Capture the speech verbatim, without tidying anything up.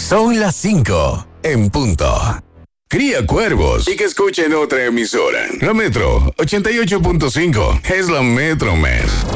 Son las cinco en punto. Cría cuervos y que escuchen otra emisora. La Metro ochenta y ocho punto cinco es la Metro, man.